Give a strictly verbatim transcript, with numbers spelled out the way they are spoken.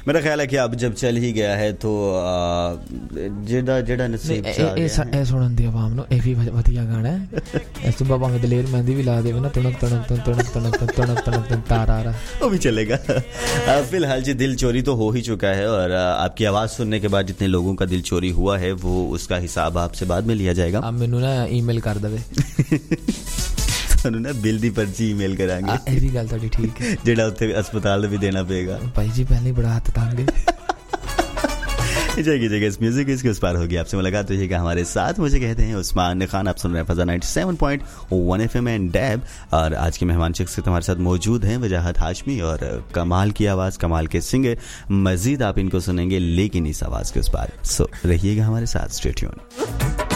मेरा ख्याल है कि अब जब चल ही गया है तो जेड़ा जेड़ा नसीब च आ गया है। ए सुनन दी आवाम नो ए भी वधिया गाना है। ए सुबह भांगे दलेर मेहंदी भी ला देवे ना, तणक तणक तणक तणक तणक तणक तारा वो भी चलेगा। फिलहाल जी दिल चोरी तो हो ही चुका है और आपकी आवाज सुनने के बाद जितने लोगों का दिल चोरी हुआ है वो उसका हिसाब आपसे बाद में लिया जाएगा। आप मैनू ना ईमेल कर देवे ना बिल दी पर्ची ईमेल करांगे। ਇਹ ਵੀ ਗੱਲ ਤੁਹਾਡੀ ਠੀਕ है। जेड़ा उत्थे अस्पताल भी देना पड़ेगा। भाई जी पहले बड़ा हाथ तांगे जाएगी जगह इस म्यूजिक इसके उस पार होगी। आपसे मुलाकात हुई है हमारे साथ। मुझे कहते हैं उस्मान खान। आप सुन रहे हैं फजा ninety seven point one FM and dab और आज के मेहमान शख्सियत हमारे साथ मौजूद हैं वजाहत हाशमी और कमाल की आवाज़, कमाल के सिंगर। मजीद आप इनको सुनेंगे लेकिन इस आवाज़ के उस पार। सो रहिएगा हमारे साथ। Stay tuned.